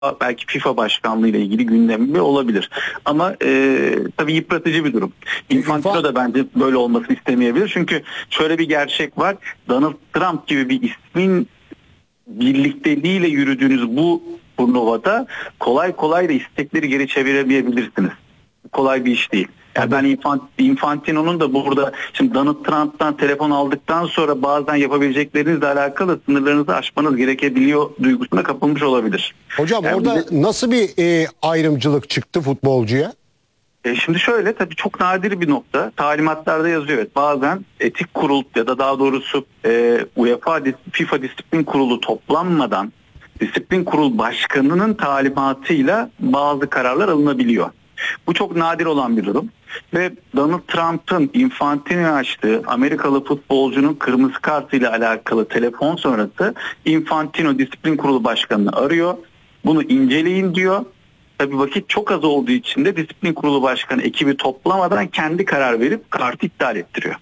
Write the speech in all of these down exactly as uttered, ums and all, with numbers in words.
belki FIFA başkanlığı ile ilgili gündemi olabilir. Ama e, tabii yıpratıcı bir durum. Infantino da bence böyle olmasını istemeyebilir. Çünkü şöyle bir gerçek var. Donald Trump gibi bir ismin birlikteliğiyle yürüdüğünüz bu turnuvada kolay kolay da istekleri geri çeviremeyebilirsiniz. Kolay bir iş değil. Yani ben Infant, Infantino'nun da burada şimdi Donald Trump'tan telefon aldıktan sonra bazen yapabileceklerinizle alakalı sınırlarınızı aşmanız gerekebiliyor duygusuna kapılmış olabilir. Hocam yani orada de, nasıl bir e, ayrımcılık çıktı futbolcuya? E şimdi şöyle, tabii çok nadir bir nokta. Talimatlarda yazıyor. Evet, bazen etik kurul ya da daha doğrusu e, UEFA, FIFA Disiplin Kurulu toplanmadan Disiplin Kurul Başkanı'nın talimatıyla bazı kararlar alınabiliyor. Bu çok nadir olan bir durum. Ve Donald Trump'ın Infantino'ya açtığı Amerikalı futbolcunun kırmızı kartıyla alakalı telefon sonrası Infantino Disiplin Kurulu Başkanı'nı arıyor. Bunu inceleyin diyor. Tabii vakit çok az olduğu için de Disiplin Kurulu Başkanı ekibi toplamadan kendi karar verip kartı iptal ettiriyor.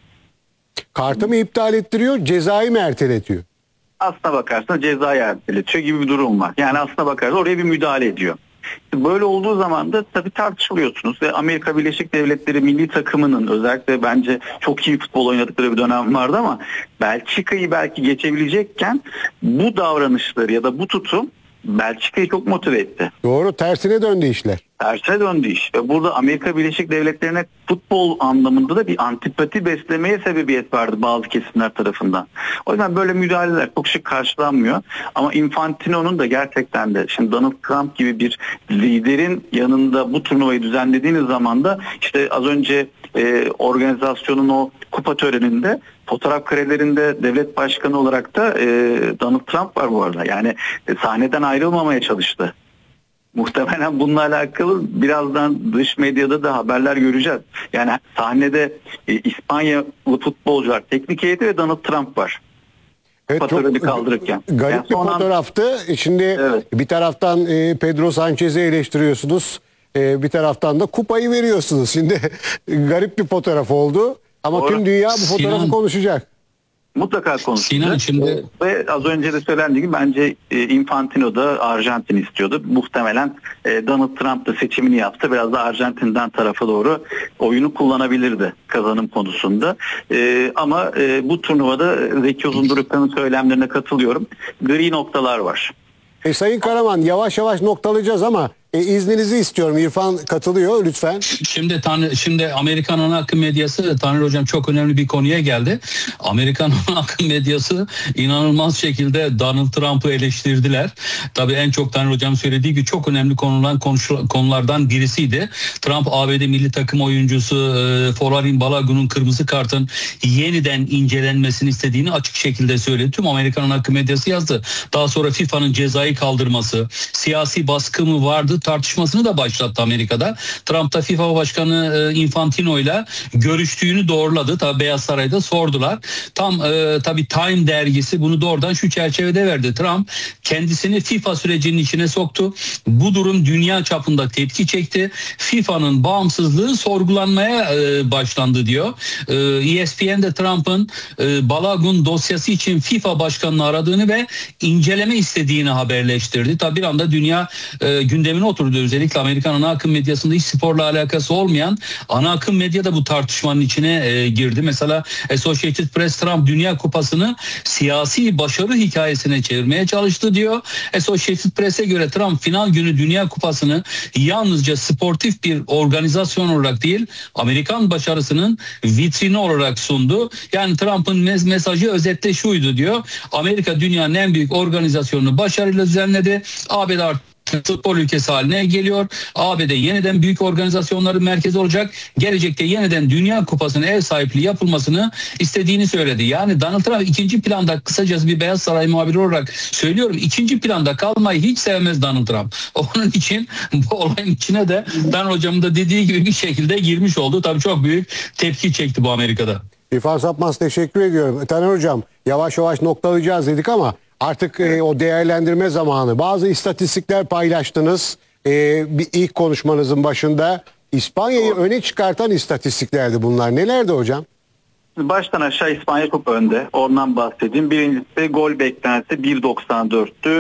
Kartı mı iptal ettiriyor, cezayı mı erteletiyor? Aslına bakarsan cezayı erteletiyor gibi bir durum var. Yani aslına bakarsan oraya bir müdahale ediyor. Böyle olduğu zaman da tabii tartışılıyorsunuz ve Amerika Birleşik Devletleri milli takımının özellikle bence çok iyi futbol oynadıkları bir dönem vardı ama Belçika'yı belki geçebilecekken bu davranışları ya da bu tutum Belçika'yı çok motive etti. Doğru, tersine döndü işler. Tersine döndü iş. Ve burada Amerika Birleşik Devletleri'ne futbol anlamında da bir antipati beslemeye sebebiyet verdi bazı kesimler tarafından. O yüzden böyle müdahaleler çok şık karşılanmıyor. Ama Infantino'nun da gerçekten de şimdi Donald Trump gibi bir liderin yanında bu turnuvayı düzenlediğiniz zaman da işte az önce e, organizasyonun o kupa töreninde fotoğraf karelerinde devlet başkanı olarak da e, Donald Trump var bu arada. Yani e, sahneden ayrılmamaya çalıştı. Muhtemelen bununla alakalı birazdan dış medyada da haberler göreceğiz. Yani sahnede e, İspanyalı futbolcular, teknik heyeti ve Donald Trump var. Evet, çok kaldırırken. garip yani bir fotoğraftı. Şimdi evet. Bir taraftan e, Pedro Sanchez'i eleştiriyorsunuz. E, bir taraftan da kupayı veriyorsunuz. Şimdi garip bir fotoğraf oldu. Ama Doğru. tüm dünya bu fotoğrafı Sinan, konuşacak. Mutlaka konuşacak. Sinan şimdi... Ve az önce de söylendiği gibi bence e, Infantino da Arjantin istiyordu. Muhtemelen e, Donald Trump da seçimini yaptı. Biraz da Arjantin'den tarafa doğru oyunu kullanabilirdi kazanım konusunda. E, ama e, bu turnuvada Zeki Uzunduruk'un söylemlerine katılıyorum. Gri noktalar var. E, Sayın Karaman, yavaş yavaş noktalayacağız ama e, izninizi istiyorum. İrfan katılıyor lütfen. Şimdi Tanrı, şimdi Amerikan ana akım medyası, Tanrı Hocam çok önemli bir konuya geldi. Amerikan ana akım medyası inanılmaz şekilde Donald Trump'ı eleştirdiler. Tabii en çok Tanrı Hocam söylediği gibi çok önemli konulan konulardan birisiydi. Trump A B D milli takım oyuncusu e, Folarin Balogun'un kırmızı kartın yeniden incelenmesini istediğini açık şekilde söyledi. Tüm Amerikan ana akım medyası yazdı. Daha sonra FIFA'nın cezayı kaldırması, siyasi baskı mı vardı tartışmasını da başlattı Amerika'da. Trump da FIFA Başkanı Infantino ile görüştüğünü doğruladı. Tabii Beyaz Saray'da sordular. Tam e, tabii Time dergisi bunu doğrudan şu çerçevede verdi. Trump kendisini FIFA sürecinin içine soktu. Bu durum dünya çapında tepki çekti. FIFA'nın bağımsızlığı sorgulanmaya e, başlandı diyor. E, E S P N'de Trump'ın e, Balogun dosyası için FIFA başkanını aradığını ve inceleme istediğini haberleştirdi. Tabii bir anda dünya e, gündemine oturdu. Özellikle Amerikan ana akım medyasında hiç sporla alakası olmayan ana akım medya da bu tartışmanın içine e, girdi. Mesela Associated Press Trump Dünya Kupası'nı siyasi başarı hikayesine çevirmeye çalıştı diyor. Associated Press'e göre Trump final günü Dünya Kupası'nı yalnızca sportif bir organizasyon olarak değil, Amerikan başarısının vitrini olarak sundu. Yani Trump'ın mes- mesajı özetle şuydu diyor. Amerika dünyanın en büyük organizasyonunu başarıyla düzenledi. A B D artık futbol ülkesi haline geliyor. A B D yeniden büyük organizasyonların merkezi olacak. Gelecekte yeniden Dünya Kupası'nın ev sahipliği yapılmasını istediğini söyledi. Yani Donald Trump ikinci planda, kısacası bir Beyaz Saray muhabiri olarak söylüyorum, ikinci planda kalmayı hiç sevmez Donald Trump. Onun için bu olayın içine de Dan Hocam'ın da dediği gibi bir şekilde girmiş oldu. Tabii çok büyük tepki çekti bu Amerika'da. İrfan Sapmaz, teşekkür ediyorum. Taner Hocam, yavaş yavaş noktalayacağız dedik ama artık e, o değerlendirme zamanı. Bazı istatistikler paylaştınız. E, bir ilk konuşmanızın başında İspanya'yı öne çıkartan istatistiklerdi bunlar. Nelerdi hocam? Baştan aşağı İspanya çok önde. Ondan bahsedeyim. Birincisi gol beklentisi bir doksan dörttü.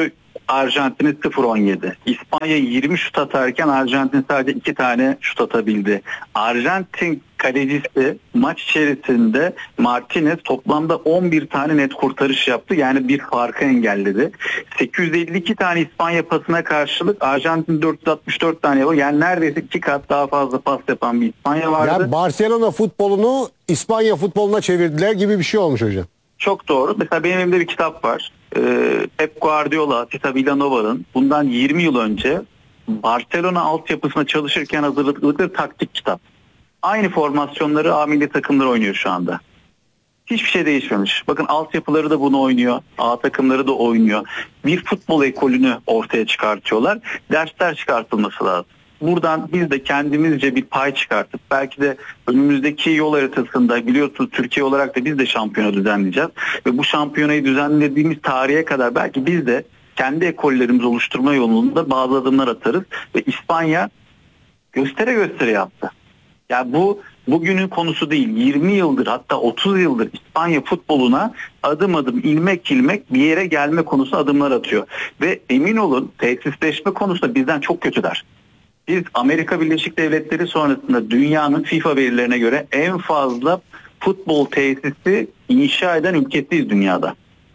Arjantin'i sıfır on yedi. İspanya yirmi şut atarken Arjantin sadece iki tane şut atabildi. Arjantin kalecisi maç içerisinde Martinez toplamda on bir tane net kurtarış yaptı. Yani bir farkı engelledi. sekiz yüz elli iki tane İspanya pasına karşılık Arjantin dört yüz altmış dört tane yapıyor. Yani neredeyse iki kat daha fazla pas yapan bir İspanya vardı. Yani Barcelona futbolunu İspanya futboluna çevirdiler gibi bir şey olmuş hocam. Çok doğru. Mesela benim elimde bir kitap var. Ee, Pep Guardiola, Tita Villanova'nın bundan yirmi yıl önce Barcelona altyapısına çalışırken hazırladıkları taktik kitap. Aynı formasyonları A milli takımlar oynuyor şu anda. Hiçbir şey değişmemiş. Bakın altyapıları da bunu oynuyor. A takımları da oynuyor. Bir futbol ekolünü ortaya çıkartıyorlar. Dersler çıkartılması lazım. Buradan biz de kendimizce bir pay çıkartıp belki de önümüzdeki yol haritasında biliyorsunuz Türkiye olarak da biz de şampiyona düzenleyeceğiz. Ve bu şampiyonayı düzenlediğimiz tarihe kadar belki biz de kendi ekollerimizi oluşturma yolunda bazı adımlar atarız. Ve İspanya göstere göstere yaptı. Yani bu bugünün konusu değil. yirmi yıldır hatta otuz yıldır İspanya futboluna adım adım ilmek ilmek bir yere gelme konusu adımlar atıyor. Ve emin olun tesisleşme konusunda bizden çok kötüler. Biz Amerika Birleşik Devletleri sonrasında dünyanın FIFA verilerine göre en fazla futbol tesisi inşa eden ülkesiyiz dünyada.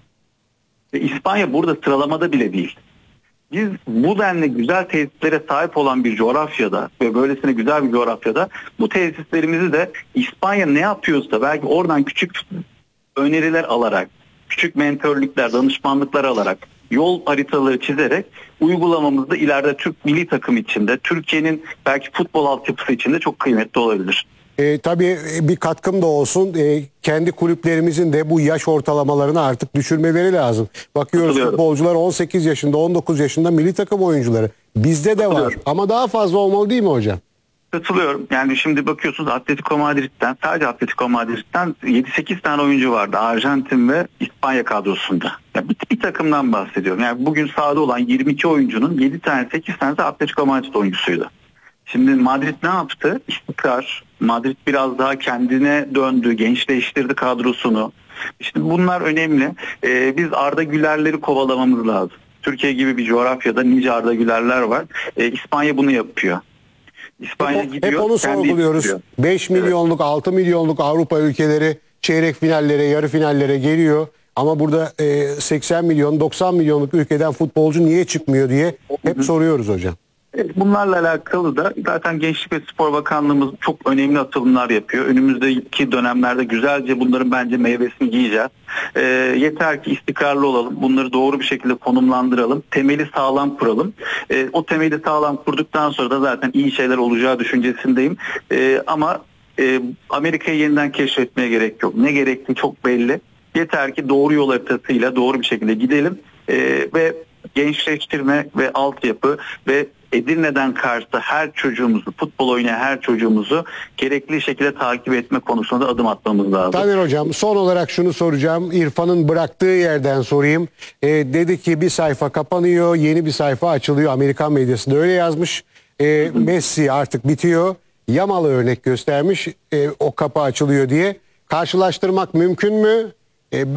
Ve İspanya burada sıralamada bile değil. Biz bu denli güzel tesislere sahip olan bir coğrafyada ve böylesine güzel bir coğrafyada bu tesislerimizi de İspanya ne yapıyorsa belki oradan küçük öneriler alarak, küçük mentörlükler, danışmanlıklar alarak, yol haritaları çizerek uygulamamızda ileride Türk milli takım içinde, Türkiye'nin belki futbol altyapısı içinde çok kıymetli olabilir. E, tabii bir katkım da olsun. E, kendi kulüplerimizin de bu yaş ortalamalarını artık düşürmeleri lazım. Bakıyoruz futbolcular on sekiz yaşında, on dokuz yaşında milli takım oyuncuları. Bizde de var ama daha fazla olmalı değil mi hocam? Katılıyorum. Yani şimdi bakıyorsunuz Atletico Madrid'den, sadece Atletico Madrid'den yedi sekiz tane oyuncu vardı Arjantin ve İspanya kadrosunda. Yani bir, bir takımdan bahsediyorum. Yani bugün sahada olan yirmi iki oyuncunun yedi tane sekiz tanesi Atletico Madrid oyuncusuydu. Şimdi Madrid ne yaptı? İstikrar. Madrid biraz daha kendine döndü, gençleştirdi kadrosunu. İşte bunlar önemli. Ee, biz Arda Güler'leri kovalamamız lazım. Türkiye gibi bir coğrafyada nice Arda Güler'ler var. Ee, İspanya bunu yapıyor. İspanya hep, gidiyor. hep onu sorguluyoruz. beş milyonluk, evet. altı milyonluk Avrupa ülkeleri çeyrek finallere, yarı finallere geliyor. Ama burada e, seksen milyon, doksan milyonluk ülkeden futbolcu niye çıkmıyor diye hep soruyoruz hocam. Bunlarla alakalı da zaten Gençlik ve Spor Bakanlığımız çok önemli atılımlar yapıyor. Önümüzdeki dönemlerde güzelce bunların bence meyvesini yiyeceğiz. E, yeter ki istikrarlı olalım. Bunları doğru bir şekilde konumlandıralım. Temeli sağlam kuralım. E, o temeli sağlam kurduktan sonra da zaten iyi şeyler olacağı düşüncesindeyim. E, ama e, Amerika'yı yeniden keşfetmeye gerek yok. Ne gerektiği çok belli. Yeter ki doğru yol haritasıyla doğru bir şekilde gidelim. E, ve gençleştirme ve altyapı ve Edirne'den Kars'ta her çocuğumuzu, futbol oynayan her çocuğumuzu gerekli şekilde takip etme konusunda adım atmamız lazım. Taner hocam, son olarak şunu soracağım. İrfan'ın bıraktığı yerden sorayım. E, dedi ki bir sayfa kapanıyor, yeni bir sayfa açılıyor. Amerikan medyasında öyle yazmış. E, Messi artık bitiyor. Yamal'ı örnek göstermiş. E, o kapı açılıyor diye. Karşılaştırmak mümkün mü? E, evet.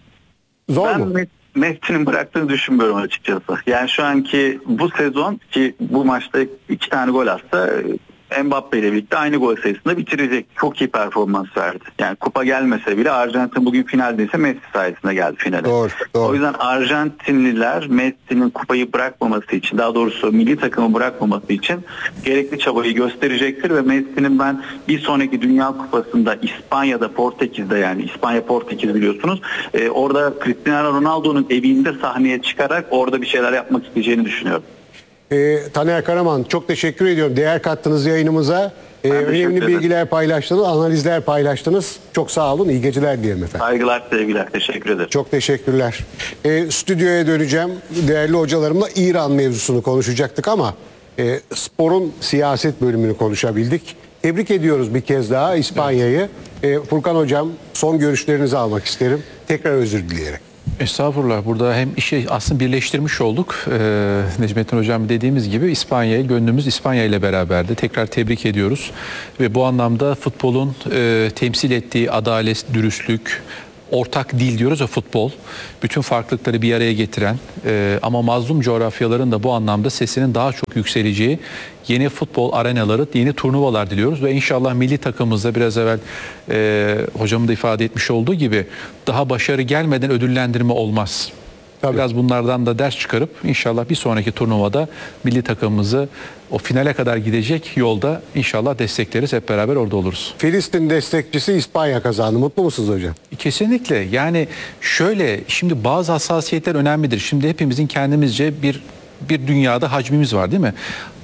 Zor ben mu? Messi'nin bıraktığını düşünmüyorum açıkçası. Yani şu anki bu sezon ki bu maçta iki tane gol atsa Mbappe ile birlikte aynı gol sayısında bitirecek. Çok iyi performans verdi. Yani kupa gelmese bile Arjantin bugün finaldeyse Messi sayesinde geldi finale. Doğru, doğru. O yüzden Arjantinliler Messi'nin kupayı bırakmaması için, daha doğrusu milli takımı bırakmaması için gerekli çabayı gösterecektir ve Messi'nin ben bir sonraki Dünya Kupası'nda İspanya'da, Portekiz'de, yani İspanya Portekiz biliyorsunuz, e, orada Cristiano Ronaldo'nun evinde sahneye çıkarak orada bir şeyler yapmak isteyeceğini düşünüyorum. E, Taner Karaman, çok teşekkür ediyorum. Değer kattınız yayınımıza. E, önemli bilgiler paylaştınız, analizler paylaştınız. Çok sağ olun. İyi geceler dilerim efendim. Saygılar, sevgiler. Teşekkür ederim. Çok teşekkürler. E, stüdyoya döneceğim. Değerli hocalarımla İran mevzusunu konuşacaktık ama e, sporun siyaset bölümünü konuşabildik. Tebrik ediyoruz bir kez daha İspanya'yı. E, Furkan hocam, son görüşlerinizi almak isterim. Tekrar özür dileyerek. Estağfurullah. Burada hem işi aslında birleştirmiş olduk. Ee, Necmettin Hocam dediğimiz gibi İspanya'ya, gönlümüz İspanya ile beraberdi. Tekrar tebrik ediyoruz. Ve bu anlamda futbolun e, temsil ettiği adalet, dürüstlük, ortak dil diyoruz ya, futbol. Bütün farklılıkları bir araya getiren e, ama mazlum coğrafyaların da bu anlamda sesinin daha çok yükseleceği yeni futbol arenaları, yeni turnuvalar diliyoruz ve inşallah milli takımımızda biraz evvel e, hocamın da ifade etmiş olduğu gibi daha başarı gelmeden ödüllendirme olmaz. Tabii. Biraz bunlardan da ders çıkarıp inşallah bir sonraki turnuvada milli takımımızı o finale kadar gidecek yolda inşallah destekleriz, hep beraber orada oluruz. Filistin destekçisi İspanya kazandı. Mutlu musunuz hocam? Kesinlikle. Yani şöyle, şimdi bazı hassasiyetler önemlidir. Şimdi hepimizin kendimizce bir bir dünyada hacmimiz var, değil mi?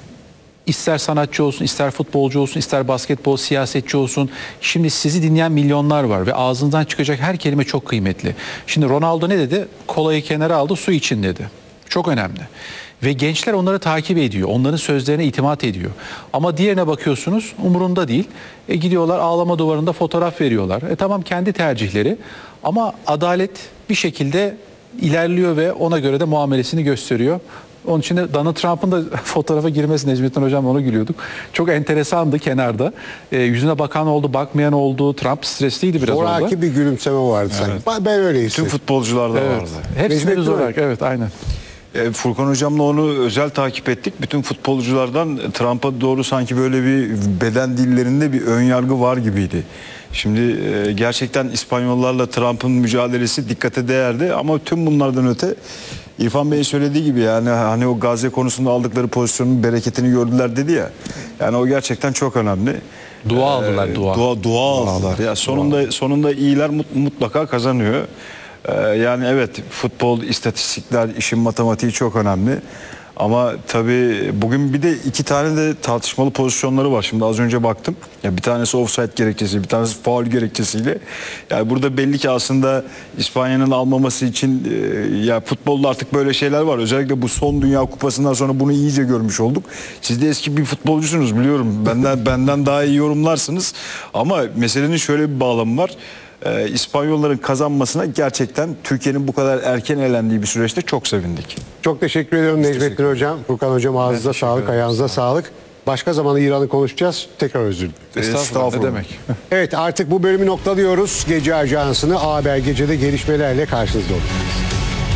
İster sanatçı olsun, ister futbolcu olsun, ister basketbol, siyasetçi olsun. Şimdi sizi dinleyen milyonlar var ve ağzınızdan çıkacak her kelime çok kıymetli. Şimdi Ronaldo ne dedi? Kolayı kenara aldı, su için dedi. Çok önemli. Ve gençler onları takip ediyor. Onların sözlerine itimat ediyor. Ama diğerine bakıyorsunuz, umurunda değil. E gidiyorlar ağlama duvarında fotoğraf veriyorlar. E tamam, kendi tercihleri. Ama adalet bir şekilde ilerliyor ve ona göre de muamelesini gösteriyor. Onun için de Donald Trump'ın da fotoğrafa girmesi, Necmettin Hocam ona gülüyorduk. Çok enteresandı kenarda. E, yüzüne bakan oldu, bakmayan oldu. Trump stresliydi biraz orada. Zoraki bir gülümseme vardı Evet. sanki. Ben öyle Tüm hissettim. futbolcularda Evet. vardı. Hepsi Necmettin bir zorak. Hocam. Evet, aynen. E, Furkan Hocam'la onu özel takip ettik. Bütün futbolculardan Trump'a doğru sanki böyle bir beden dillerinde bir ön yargı var gibiydi. Şimdi e, gerçekten İspanyollarla Trump'ın mücadelesi dikkate değerdi ama tüm bunlardan öte İrfan Bey'in söylediği gibi, yani hani o Gazze konusunda aldıkları pozisyonun bereketini gördüler dedi ya. Yani o gerçekten çok önemli. Dua aldılar, dua. Dua, dua aldılar. Ya sonunda sonunda iyiler mut- mutlaka kazanıyor. Ee, yani evet, futbol, istatistikler, işin matematiği çok önemli. Ama tabii bugün bir de iki tane de tartışmalı pozisyonları var. Şimdi az önce baktım. Ya bir tanesi offside gerekçesi, bir tanesi faul gerekçesiyle. Yani burada belli ki aslında İspanya'nın almaması için e, ya futbolda artık böyle şeyler var. Özellikle bu son Dünya Kupası'ndan sonra bunu iyice görmüş olduk. Siz de eski bir futbolcusunuz, biliyorum. Benden benden daha iyi yorumlarsınız. Ama meselenin şöyle bir bağlamı var. Ee, İspanyolların kazanmasına gerçekten Türkiye'nin bu kadar erken elendiği bir süreçte çok sevindik. Çok teşekkür ediyorum Necmettin Hocam. Furkan Hocam ağzınıza teşekkür sağlık, ederim. ayağınıza sağlık. Başka zaman İran'ı konuşacağız. Tekrar özür dilerim. Estağfurullah, ne demek. Evet, artık bu bölümü noktalıyoruz. Gece Ajansı'nı A Haber Gece'de gelişmelerle karşınızda olacağız.